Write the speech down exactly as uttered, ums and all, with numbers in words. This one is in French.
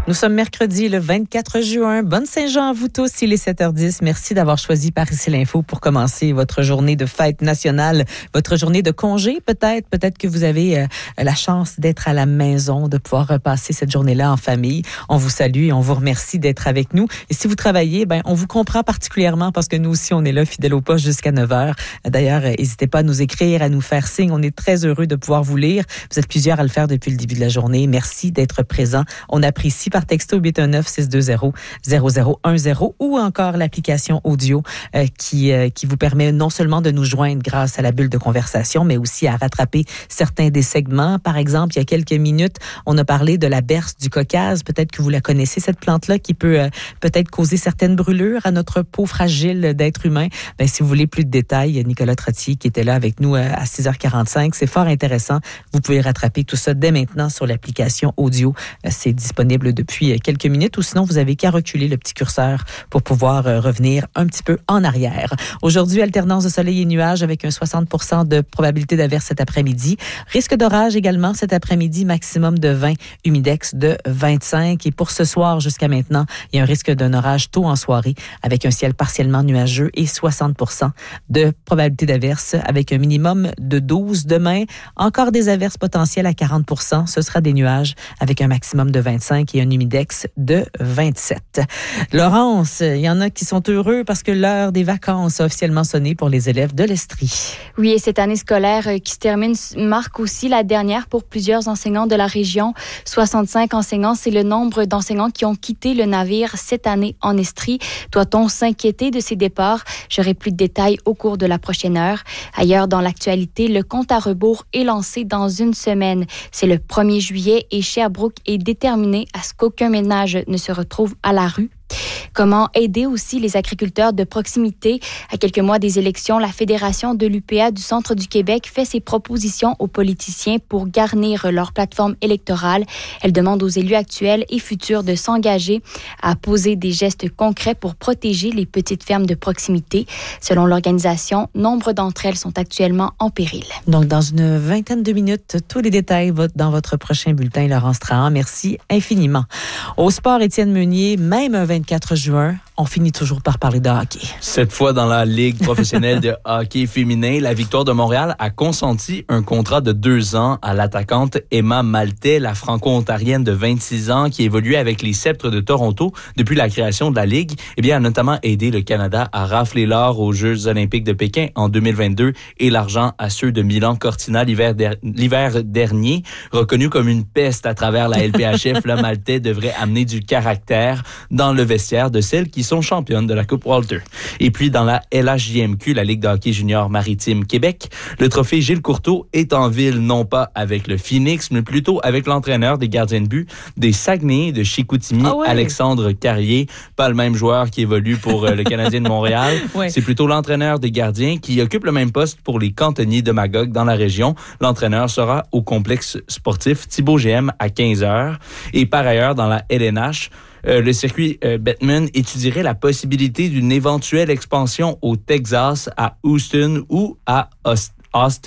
Nous sommes mercredi le vingt-quatre juin. Bonne Saint-Jean à vous tous. Il est sept heures dix. Merci d'avoir choisi Par ici l'info pour commencer votre journée de fête nationale, votre journée de congé peut-être. Peut-être que vous avez euh, la chance d'être à la maison, de pouvoir passer cette journée-là en famille. On vous salue et on vous remercie d'être avec nous. Et si vous travaillez, ben on vous comprend particulièrement parce que nous aussi, on est là, fidèles au poste jusqu'à neuf heures. D'ailleurs, n'hésitez pas à nous écrire, à nous faire signe. On est très heureux de pouvoir vous lire. Vous êtes plusieurs à le faire depuis le début de la journée. Merci d'être présents. On apprécie par texto huit un neuf six deux zéro zéro zéro un zéro ou encore l'application audio euh, qui euh, qui vous permet non seulement de nous joindre grâce à la bulle de conversation, mais aussi à rattraper certains des segments. Par exemple, il y a quelques minutes, on a parlé de la berce du Caucase. Peut-être que vous la connaissez, cette plante-là, qui peut euh, peut-être causer certaines brûlures à notre peau fragile d'être humain. Ben, si vous voulez plus de détails, Nicolas Trottier qui était là avec nous à six heures quarante-cinq. C'est fort intéressant. Vous pouvez rattraper tout ça dès maintenant sur l'application audio. C'est disponible depuis quelques minutes ou sinon vous avez qu'à reculer le petit curseur pour pouvoir revenir un petit peu en arrière. Aujourd'hui, alternance de soleil et nuages avec un soixante pour cent de probabilité d'averse cet après-midi. Risque d'orage également cet après-midi, maximum de vingt, humidex de vingt-cinq. Et pour ce soir jusqu'à maintenant, il y a un risque d'un orage tôt en soirée avec un ciel partiellement nuageux et soixante pour cent de probabilité d'averse avec un minimum de douze. Demain, encore des averses potentielles à quarante pour cent. Ce sera des nuages avec un maximum de vingt-cinq et un humidex de vingt-sept. Laurence, il y en a qui sont heureux parce que l'heure des vacances a officiellement sonné pour les élèves de l'Estrie. Oui, et cette année scolaire qui se termine marque aussi la dernière pour plusieurs enseignants de la région. soixante-cinq enseignants, c'est le nombre d'enseignants qui ont quitté le navire cette année en Estrie. Doit-on s'inquiéter de ces départs? J'aurai plus de détails au cours de la prochaine heure. Ailleurs dans l'actualité, le compte à rebours est lancé dans une semaine. C'est le premier juillet et Sherbrooke est déterminé à ce qu'aucun ménage ne se retrouve à la rue. Comment aider aussi les agriculteurs de proximité? À quelques mois des élections, la Fédération de l'U P A du Centre du Québec fait ses propositions aux politiciens pour garnir leur plateforme électorale. Elle demande aux élus actuels et futurs de s'engager à poser des gestes concrets pour protéger les petites fermes de proximité. Selon l'organisation, nombre d'entre elles sont actuellement en péril. Donc, dans une vingtaine de minutes, tous les détails dans votre prochain bulletin, Laurence Trahan. Merci infiniment. Au sport, Étienne Meunier, même un vingt-quatre juin, on finit toujours par parler de hockey. Cette fois dans la Ligue professionnelle de hockey féminin, la Victoire de Montréal a consenti un contrat de deux ans à l'attaquante Emma Maltais, la franco-ontarienne de vingt-six ans qui évolue avec les Sceptres de Toronto depuis la création de la Ligue. Eh bien, a notamment aidé le Canada à rafler l'or aux Jeux olympiques de Pékin en deux mille vingt-deux et l'argent à ceux de Milan-Cortina l'hiver, der- l'hiver dernier. Reconnue comme une peste à travers la L P H F, la Maltais devrait amener du caractère dans le vestiaire de celles qui sont championnes de la Coupe Walter. Et puis, dans la L H J M Q, la Ligue de hockey junior maritime Québec, le trophée Gilles Courteau est en ville, non pas avec le Phoenix, mais plutôt avec l'entraîneur des gardiens de but des Saguenay de Chicoutimi, ah ouais. Alexandre Carrier. Pas le même joueur qui évolue pour euh, le Canadien de Montréal. Ouais. C'est plutôt l'entraîneur des gardiens qui occupe le même poste pour les cantonniers de Magog dans la région. L'entraîneur sera au complexe sportif Thibaut G M à quinze heures. Et par ailleurs, dans la L N H, Euh, le circuit euh, Bettman étudierait la possibilité d'une éventuelle expansion au Texas, à Houston ou à Austin.